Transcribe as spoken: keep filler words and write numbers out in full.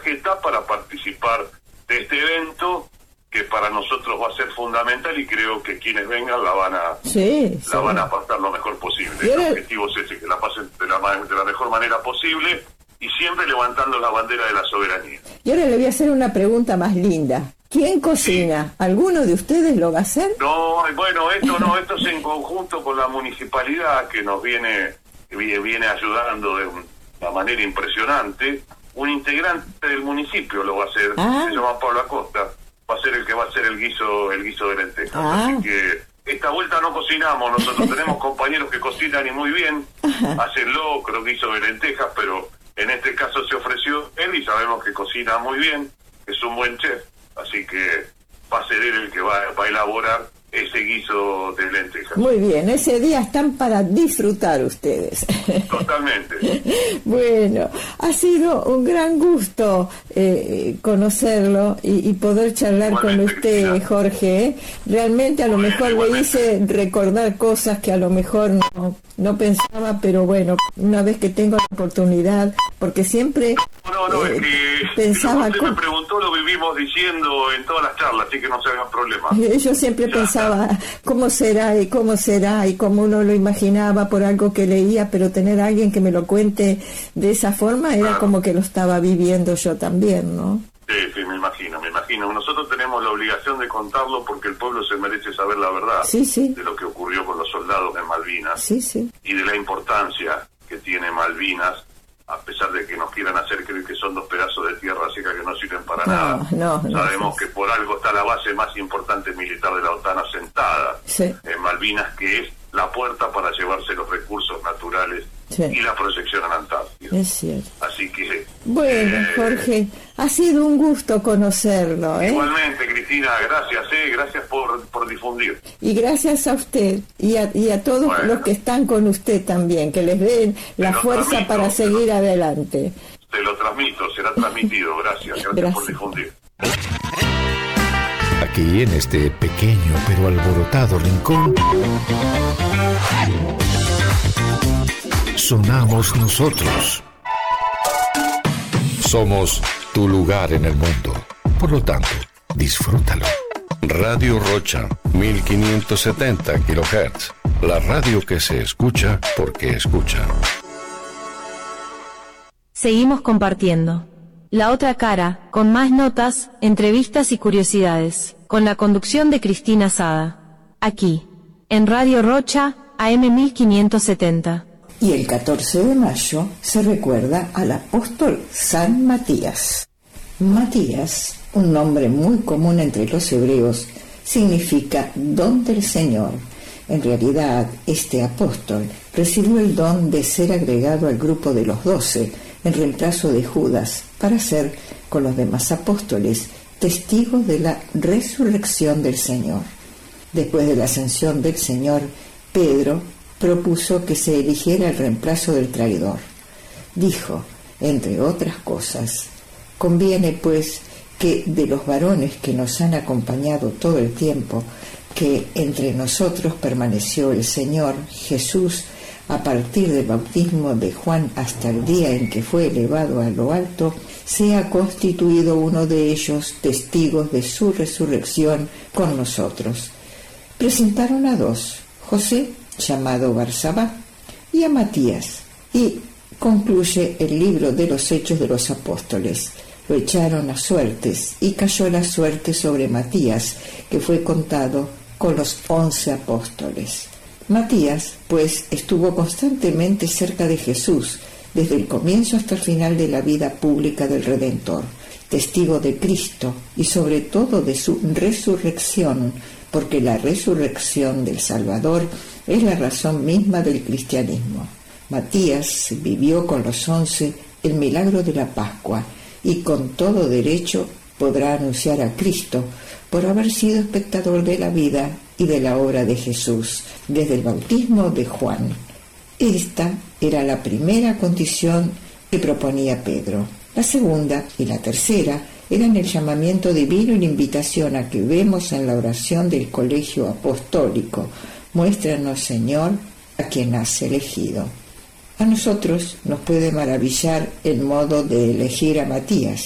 tarjeta para participar de este evento, que para nosotros va a ser fundamental, y creo que quienes vengan la van a sí, la sí. van a pasar lo mejor posible. Yo El le... objetivo es ese, que la pasen de la, de la mejor manera posible, y siempre levantando la bandera de la soberanía. Y ahora le voy a hacer una pregunta más linda. ¿Quién cocina? ¿Alguno de ustedes lo va a hacer? No, bueno, esto no, esto es en conjunto con la municipalidad, que nos viene viene ayudando de una manera impresionante. Un integrante del municipio lo va a hacer, ah. se llama Pablo Acosta, va a ser el que va a hacer el guiso el guiso de lentejas. Ah. Así que esta vuelta no cocinamos, nosotros tenemos compañeros que cocinan y muy bien, Ajá. hacen locro, guiso de lentejas, pero en este caso se ofreció él y sabemos que cocina muy bien, es un buen chef, así que va a ser él el que va, va a elaborar ese guiso de lentejas. Muy bien, ese día están para disfrutar ustedes. Totalmente. Bueno, ha sido un gran gusto eh, conocerlo y, y poder charlar igualmente con usted, Cristina. Jorge. Realmente a lo bueno, mejor igualmente. me hice recordar cosas que a lo mejor no, no pensaba, pero bueno, una vez que tengo la oportunidad, porque siempre no, no, no, eh, es que pensaba... Lo que usted me preguntó lo vivimos diciendo en todas las charlas, así que no se hagan problemas. Yo siempre ya. pensaba, ¿cómo será y cómo será? Y cómo uno lo imaginaba por algo que leía, pero tener a alguien que me lo cuente de esa forma era claro. como que lo estaba viviendo yo también, ¿no? Sí, sí, me imagino, me imagino. Nosotros tenemos la obligación de contarlo porque el pueblo se merece saber la verdad sí, sí. de lo que ocurrió con los soldados en Malvinas sí, sí. y de la importancia que tiene Malvinas, a pesar de que nos quieran hacer creer que son dos pedazos de tierra seca que no sirven para no, nada. No, no, Sabemos no, que por algo está la base más importante militar de la OTAN asentada sí. en Malvinas, que es la puerta para llevarse los recursos naturales sí. y la proyección a la Antártida. Es cierto. Así que... Bueno, eh, Jorge, ha sido un gusto conocerlo. ¿eh? Igualmente, Cristina, gracias, eh, gracias por, por difundir. Y gracias a usted y a, y a todos bueno. los que están con usted también, que les den la fuerza transmito, para seguir lo, adelante. Te lo transmito, será transmitido, gracias, gracias, gracias por difundir. Aquí en este pequeño pero alborotado rincón sonamos nosotros. Somos tu lugar en el mundo. Por lo tanto, disfrútalo. Radio Rocha, mil quinientos setenta kilohertz. La radio que se escucha porque escucha. Seguimos compartiendo. La otra cara, con más notas, entrevistas y curiosidades, con la conducción de Cristina Sada. Aquí, en Radio Rocha, A M mil quinientos setenta. Y el catorce de mayo se recuerda al apóstol San Matías. Matías, un nombre muy común entre los hebreos, significa don del Señor. En realidad, este apóstol recibió el don de ser agregado al grupo de los doce, en reemplazo de Judas, para ser, con los demás apóstoles, testigos de la resurrección del Señor. Después de la ascensión del Señor, Pedro propuso que se eligiera el reemplazo del traidor. Dijo, entre otras cosas, conviene pues que de los varones que nos han acompañado todo el tiempo, que entre nosotros permaneció el Señor Jesús a partir del bautismo de Juan hasta el día en que fue elevado a lo alto, sea constituido uno de ellos testigos de su resurrección con nosotros. Presentaron a dos, José, llamado Barsabá, y a Matías, y concluye el libro de los Hechos de los Apóstoles. Lo echaron a suertes, y cayó la suerte sobre Matías, que fue contado con los once apóstoles. Matías, pues, estuvo constantemente cerca de Jesús, desde el comienzo hasta el final de la vida pública del Redentor, testigo de Cristo y sobre todo de su resurrección, porque la resurrección del Salvador es la razón misma del cristianismo. Matías vivió con los once el milagro de la Pascua y con todo derecho podrá anunciar a Cristo por haber sido espectador de la vida y de la obra de Jesús desde el bautismo de Juan. Esta era la primera condición que proponía Pedro. La segunda y la tercera eran el llamamiento divino y la invitación a que vemos en la oración del colegio apostólico: muéstranos, Señor, a quien has elegido. A nosotros nos puede maravillar el modo de elegir a Matías,